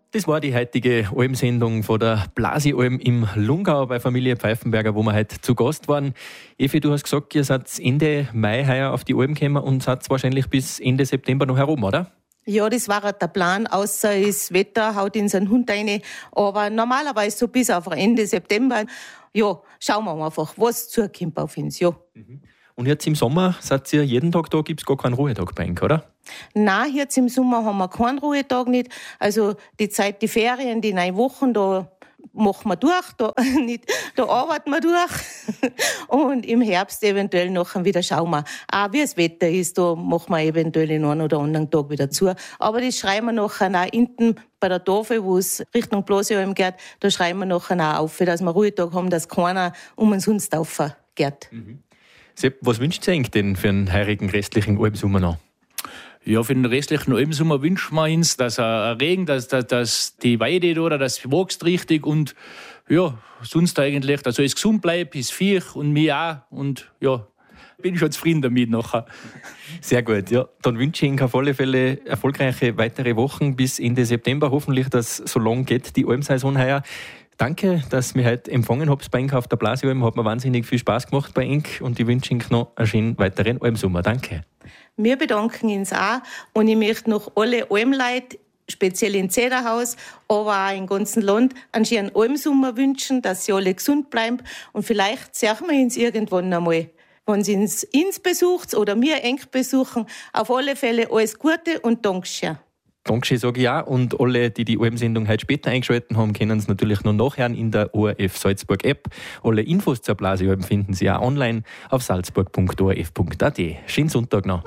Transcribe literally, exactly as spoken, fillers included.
Das war die heutige Almsendung von der Blasi-Alm im Lungau bei Familie Pfeifenberger, wo wir heute zu Gast waren. Evi, du hast gesagt, ihr seid Ende Mai heuer auf die Alm gekommen und seid wahrscheinlich bis Ende September noch herum, oder? Ja, das war der Plan, außer das Wetter haut in seinen Hund rein. Aber normalerweise so bis auf Ende September. Ja, schauen wir einfach, was zukommt auf uns. Ja. Und jetzt im Sommer seid ihr jeden Tag da, gibt es gar keinen Ruhetag bei euch, oder? Nein, jetzt im Sommer haben wir keinen Ruhetag nicht. Also die Zeit, die Ferien, die neun Wochen, da machen wir durch, da, nicht, da arbeiten wir durch. Und im Herbst eventuell nachher wieder schauen wir. Auch wie das Wetter ist, da machen wir eventuell den einen oder anderen Tag wieder zu. Aber das schreiben wir nachher auch hinten bei der Tafel, wo es Richtung Blasi-Alm geht, da schreiben wir nachher auch auf, dass wir Ruhetag haben, dass keiner um uns sonst laufen geht. Mhm. Sepp, was wünscht ihr euch denn für einen heurigen restlichen Almsommer noch? Ja, für den restlichen Almsommer wünschen wir uns, dass er Regen, dass, dass, dass die Weide oder das wächst richtig und ja, sonst eigentlich, dass alles gesund bleibt, das Viech und mir auch und ja, bin schon zufrieden damit nachher. Sehr gut, ja. Dann wünsche ich Ihnen auf alle Fälle erfolgreiche weitere Wochen bis Ende September. Hoffentlich, dass so lang geht die Almsaison heuer. Danke, dass ihr heute empfangen habt bei Ihnen auf der Blasi-Alm. Hat mir wahnsinnig viel Spaß gemacht bei Ihnen und ich wünsche Ihnen noch einen schönen weiteren Almsommer. Danke. Wir bedanken uns auch und ich möchte noch alle Almleute, speziell in Zederhaus, aber auch im ganzen Land, einen schönen Almsommer wünschen, dass sie alle gesund bleiben und vielleicht sehen wir uns irgendwann einmal, wenn sie uns, uns besucht oder wir eng besuchen. Auf alle Fälle alles Gute und Dankeschön. Dankeschön, sage ich auch. Und alle, die die Almsendung heute später eingeschaltet haben, können es natürlich noch nachhören in der O R F Salzburg App. Alle Infos zur Blasi-Alm finden Sie auch online auf salzburg punkt o r f punkt a t. Schönen Sonntag noch.